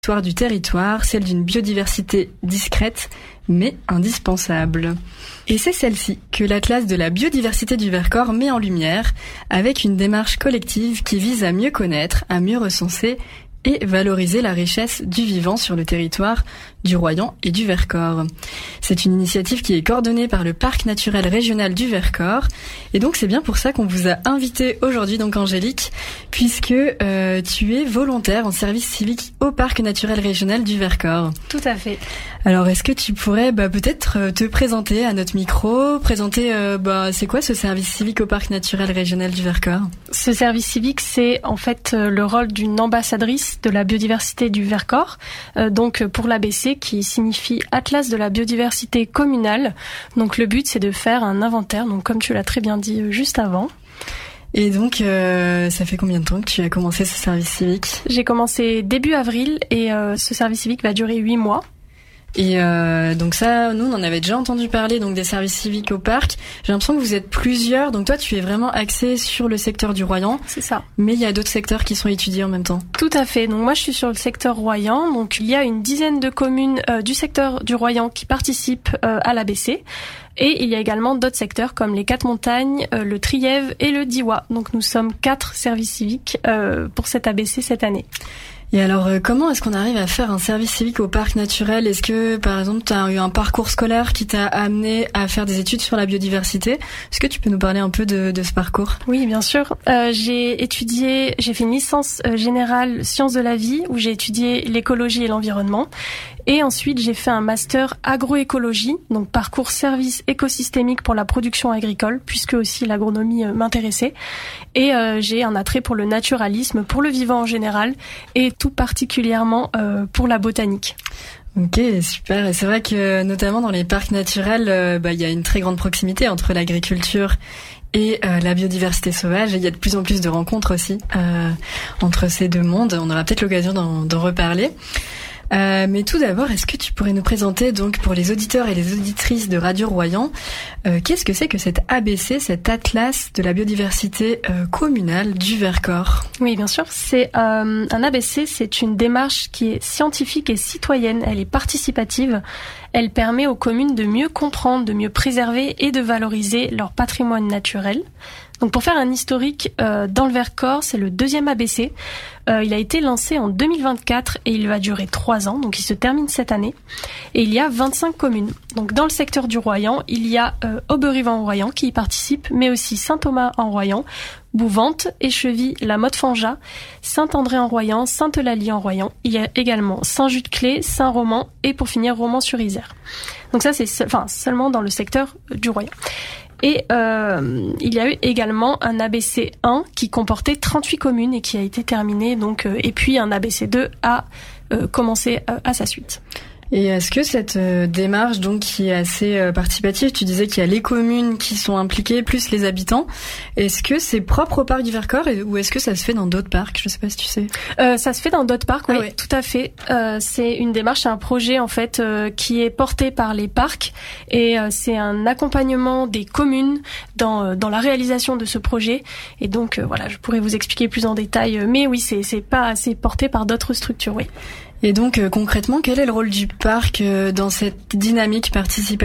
Histoire du territoire, celle d'une biodiversité discrète mais indispensable. Et c'est celle-ci que l'Atlas de la biodiversité du Vercors met en lumière avec une démarche collective qui vise à mieux connaître, à mieux recenser et valoriser la richesse du vivant sur le territoire du Royan et du Vercors. C'est une initiative qui est coordonnée par le Parc naturel régional du Vercors et donc c'est bien pour ça qu'on vous a invité aujourd'hui, donc Angélique, puisque tu es volontaire en service civique au Parc naturel régional du Vercors. Tout à fait. Alors est-ce que tu pourrais peut-être te présenter à notre micro, présenter c'est quoi ce service civique au Parc naturel régional du Vercors ? Ce service civique, c'est en fait le rôle d'une ambassadrice de la biodiversité du Vercors, donc pour l'ABC qui signifie Atlas de la biodiversité communale. Donc le but c'est de faire un inventaire, donc comme tu l'as très bien dit juste avant. Et donc ça fait combien de temps que tu as commencé ce service civique ? J'ai commencé début avril et ce service civique va durer 8 mois. Et donc ça, nous on en avait déjà entendu parler, donc des services civiques au parc. J'ai l'impression que vous êtes plusieurs, donc toi tu es vraiment axé sur le secteur du Royan. C'est ça. Mais il y a d'autres secteurs qui sont étudiés en même temps. Tout à fait. Donc moi je suis sur le secteur Royan, donc il y a une dizaine de communes du secteur du Royan qui participent à l'ABC. Et il y a également d'autres secteurs comme les Quatre-Montagnes, le Trièves et le Diois. Donc nous sommes 4 services civiques pour cette ABC cette année. Et alors, comment est-ce qu'on arrive à faire un service civique au parc naturel ? Est-ce que, par exemple, tu as eu un parcours scolaire qui t'a amené à faire des études sur la biodiversité ? Est-ce que tu peux nous parler un peu de ce parcours ? Oui, bien sûr. J'ai fait une licence générale sciences de la vie où j'ai étudié l'écologie et l'environnement. Et ensuite, j'ai fait un master agroécologie, donc parcours service écosystémique pour la production agricole, puisque aussi l'agronomie m'intéressait. Et j'ai un attrait pour le naturalisme, pour le vivant en général, et tout particulièrement pour la botanique. Ok, super. Et c'est vrai que notamment dans les parcs naturels, y a une très grande proximité entre l'agriculture et la biodiversité sauvage. Et il y a de plus en plus de rencontres aussi entre ces deux mondes. On aura peut-être l'occasion d'en reparler. Mais tout d'abord, est-ce que tu pourrais nous présenter, donc pour les auditeurs et les auditrices de Radio Royan, qu'est-ce que c'est que cet ABC, cet Atlas de la biodiversité communale du Vercors ? Oui, bien sûr. C'est un ABC, c'est une démarche qui est scientifique et citoyenne. Elle est participative. Elle permet aux communes de mieux comprendre, de mieux préserver et de valoriser leur patrimoine naturel. Donc pour faire un historique, dans le Vercors, c'est le 2e ABC. Il a été lancé en 2024 et il va durer 3 ans, donc il se termine cette année. Et il y a 25 communes. Donc dans le secteur du Royan, il y a Auberive-en-Royan qui y participe, mais aussi Saint-Thomas-en-Royan, Bouvante, Écheville, La Motte-Fangeat, Saint-André-en-Royan, Sainte-Eulalie-en-Royan. Il y a également Saint-Just-Clé, Saint-Roman et pour finir Romans-sur-Isère. Donc ça c'est seulement dans le secteur du Royan. Et il y a eu également un ABC 1 qui comportait 38 communes et qui a été terminé, donc et puis un ABC 2 a commencé à sa suite. Et est-ce que cette démarche, donc, qui est assez participative, tu disais qu'il y a les communes qui sont impliquées, plus les habitants, est-ce que c'est propre au parc du Vercors ou est-ce que ça se fait dans d'autres parcs ? Je sais pas si tu sais. Ça se fait dans d'autres parcs, oui, ouais. Tout à fait. C'est une démarche, c'est un projet, en fait, qui est porté par les parcs et c'est un accompagnement des communes dans la réalisation de ce projet. Et donc, voilà, je pourrais vous expliquer plus en détail, mais oui, c'est porté par d'autres structures, oui. Et donc concrètement, quel est le rôle du parc dans cette dynamique participative ?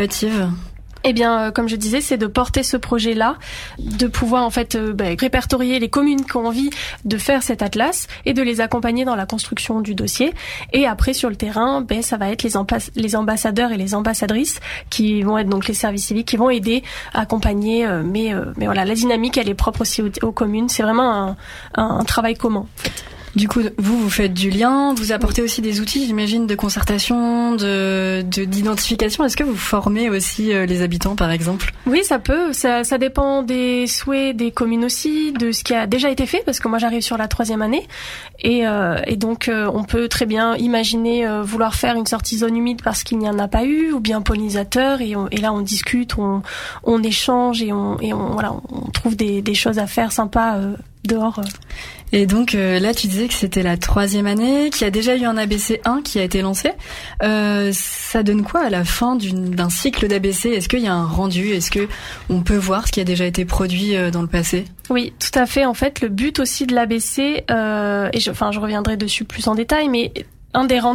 Eh bien, comme je disais, c'est de porter ce projet-là, de pouvoir en fait répertorier les communes qui ont envie de faire cet atlas et de les accompagner dans la construction du dossier. Et après, sur le terrain, ça va être les ambassadeurs et les ambassadrices qui vont être donc les services civiques qui vont aider à accompagner. Mais voilà, la dynamique, elle est propre aussi aux communes. C'est vraiment un travail commun. En fait. Du coup, vous faites du lien, vous apportez aussi des outils, j'imagine, de concertation, d'identification. Est-ce que vous formez aussi les habitants, par exemple ? Oui, ça peut. Ça dépend des souhaits des communes aussi, de ce qui a déjà été fait, parce que moi j'arrive sur la 3e année. Et donc, on peut très bien imaginer vouloir faire une sortie zone humide parce qu'il n'y en a pas eu, ou bien pollinisateur. Et là, on discute, on échange et on trouve des choses à faire sympas dehors. Et donc là, tu disais que c'était la 3e année, qu'il y a déjà eu un ABC 1 qui a été lancé. Ça donne quoi à la fin d'un cycle d'ABC ? Est-ce qu'il y a un rendu ? Est-ce que on peut voir ce qui a déjà été produit dans le passé ? Oui, tout à fait. En fait, le but aussi de l'ABC, je reviendrai dessus plus en détail, mais un des